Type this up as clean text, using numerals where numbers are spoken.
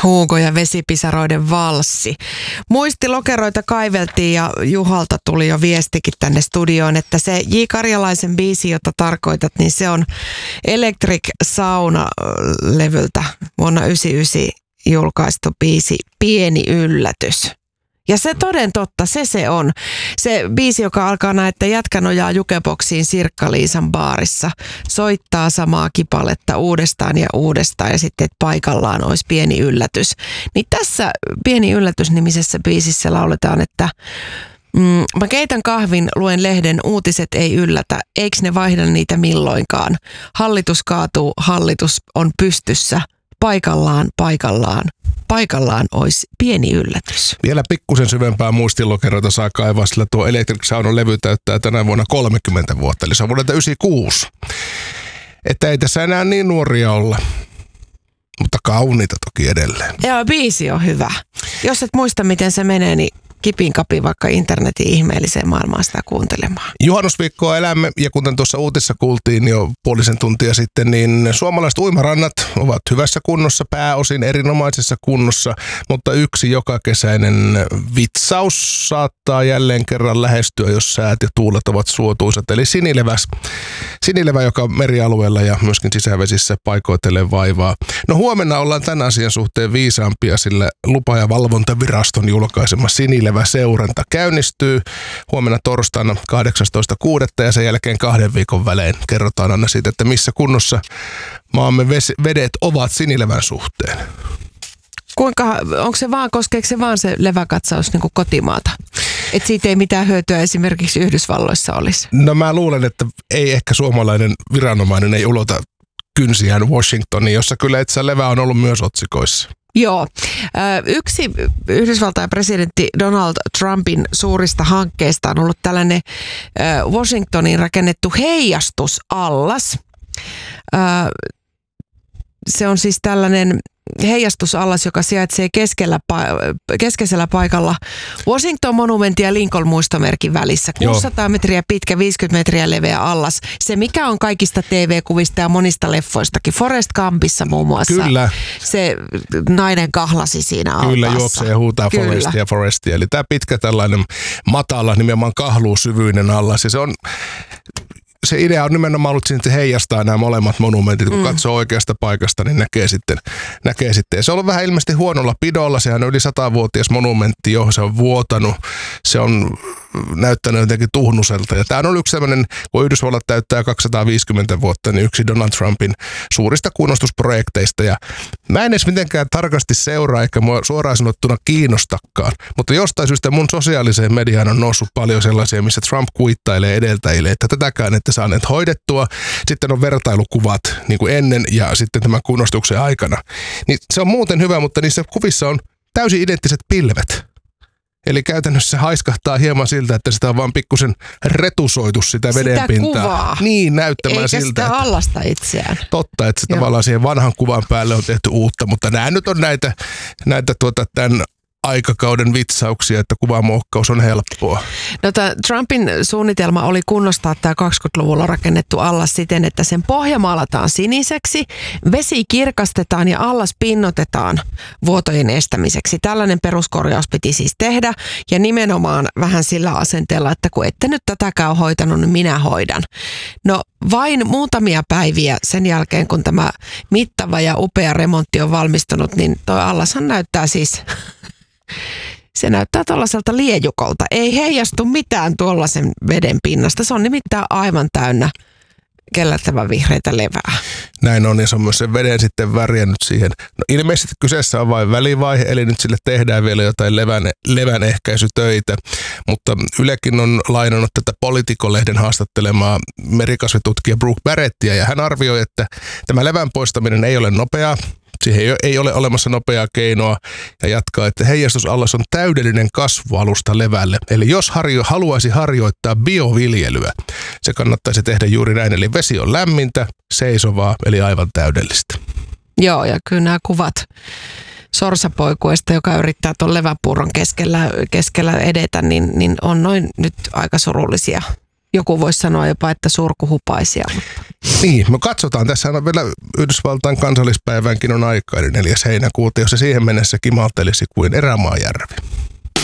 Hugo ja vesipisaroiden valssi. Muistilokeroita kaiveltiin ja Juhalta tuli jo viestikin tänne studioon, että se J. Karjalaisen biisi, jota tarkoitat, niin se on Electric Sauna-levyltä vuonna 1999 julkaistu biisi Pieni yllätys. Ja se toden totta, se on. Se biisi, joka alkaa näin, että jätkä nojaa jukeboksiin Sirkka-Liisan baarissa. Soittaa samaa kipaletta uudestaan ja uudestaan ja sitten, että paikallaan olisi pieni yllätys. Niin tässä Pieni yllätys-nimisessä biisissä lauletaan, että mä keitän kahvin, luen lehden, uutiset ei yllätä. Eiks ne vaihda niitä milloinkaan? Hallitus kaatuu, hallitus on pystyssä. Paikallaan olisi pieni yllätys. Vielä pikkusen syvempää muistilokeroita saa kaivaa, sillä tuo Electric Saunan levy täyttää tänä vuonna 30 vuotta, eli se on vuodelta 1996. Että ei tässä enää niin nuoria olla, mutta kauniita toki edelleen. Joo, biisi on hyvä. Jos et muista, miten se menee, niin kipin kapi vaikka internetin ihmeelliseen maailmaan sitä kuuntelemaan. Juhannusviikkoa elämme, ja kuten tuossa uutissa kuultiin jo puolisen tuntia sitten, niin suomalaiset uimarannat ovat hyvässä kunnossa, pääosin erinomaisessa kunnossa, mutta yksi jokakesäinen vitsaus saattaa jälleen kerran lähestyä, jos säät ja tuulet ovat suotuisat, eli sinilevä, joka merialueella ja myöskin sisävesissä paikoitellen vaivaa. No huomenna ollaan tämän asian suhteen viisaampia, sillä lupa- ja valvontaviraston julkaisema sinilevä seuranta käynnistyy huomenna torstaina 18.6. ja sen jälkeen 2 viikon välein kerrotaan aina siitä, että missä kunnossa maamme vedet ovat sinilevän suhteen. Koskeeko se vaan se leväkatsaus niin kuin kotimaata? Että siitä ei mitään hyötyä esimerkiksi Yhdysvalloissa olisi? No mä luulen, että ei ehkä suomalainen viranomainen ei ulota kynsiään Washingtoniin, jossa kyllä itse levä on ollut myös otsikoissa. Joo. Yksi Yhdysvaltain presidentti Donald Trumpin suurista hankkeista on ollut tällainen Washingtoniin rakennettu heijastusallas. Se on siis tällainen heijastusallas, joka sijaitsee keskeisellä paikalla Washington-monumentin ja Lincoln-muistomerkin välissä. 600 metriä pitkä, 50 metriä leveä allas. Se, mikä on kaikista TV-kuvista ja monista leffoistakin. Forrest Gumpissa muun muassa. Kyllä. Se nainen kahlasi siinä altaassa. Kyllä, juoksee ja huutaa Forestia. Eli tämä pitkä tällainen matala, nimenomaan kahluusyvyinen allas. Ja se idea on nimenomaan ollut siinä, että heijastaa nämä molemmat monumentit. Kun katsoo oikeasta paikasta, niin näkee sitten. Ja se on ollut vähän ilmeisesti huonolla pidolla. Sehän on yli 100-vuotias monumentti jo. Se on vuotanut. Se on näyttänyt jotenkin tuhnuselta. Ja tämä on ollut yksi sellainen, kun Yhdysvallat täyttää 250 vuotta, niin yksi Donald Trumpin suurista kunnostusprojekteista. Ja mä en edes mitenkään tarkasti seuraa, eikä mua suoraan sanottuna kiinnostakaan. Mutta jostain syystä mun sosiaaliseen mediaan on noussut paljon sellaisia, missä Trump kuittailee edeltäjille, että tätäkään ette saaneet hoidettua. Sitten on vertailukuvat niin kuin ennen ja sitten tämän kunnostuksen aikana. Niin se on muuten hyvä, mutta niissä kuvissa on täysin identtiset pilvet. Eli käytännössä se haiskahtaa hieman siltä, että sitä on vaan pikkusen retusoitu sitä vedenpintaa. Sitä kuvaa. Niin, näyttämään eikä siltä. Eikä sitä allasta itseään. Totta, että se tavallaan siihen vanhan kuvan päälle on tehty uutta, mutta nämä nyt on näitä tämän aikakauden vitsauksia, että kuvamuokkaus on helppoa. No, Trumpin suunnitelma oli kunnostaa tämä 20-luvulla rakennettu allas siten, että sen pohja maalataan siniseksi, vesi kirkastetaan ja allas pinnotetaan vuotojen estämiseksi. Tällainen peruskorjaus piti siis tehdä ja nimenomaan vähän sillä asenteella, että kun ette nyt tätäkään hoitanut, niin minä hoidan. No vain muutamia päiviä sen jälkeen, kun tämä mittava ja upea remontti on valmistunut, niin tuo allashan näyttää siis... Se näyttää tuollaiselta liejukolta. Ei heijastu mitään tuollaisen veden pinnasta. Se on nimittäin aivan täynnä kellertävän vihreitä levää. Näin on, ja se on myös sen veden sitten väriä nyt siihen. No, ilmeisesti kyseessä on vain välivaihe, eli nyt sille tehdään vielä jotain levän ehkäisytöitä. Mutta Ylekin on lainannut tätä Politico-lehden haastattelemaa merikasvitutkija Brooke Barrettia, ja hän arvioi, että tämä levän poistaminen ei ole nopeaa. Siihen ei ole olemassa nopeaa keinoa ja jatkaa, että heijastusallas on täydellinen kasvualusta levälle. Eli jos haluaisi harjoittaa bioviljelyä, se kannattaisi tehdä juuri näin. Eli vesi on lämmintä, seisovaa, eli aivan täydellistä. Joo, ja kyllä nämä kuvat sorsapoikuesta, joka yrittää tuon leväpuuron keskellä edetä, niin on noin nyt aika surullisia. joku voisi sanoa jopa, että surkuhupaisia. Niin, me katsotaan. Tässä on vielä Yhdysvaltain kansallispäivänkin on aikaa, eli 4. heinäkuuta, jos se siihen mennessä kimaltelisi kuin Erämaajärvi.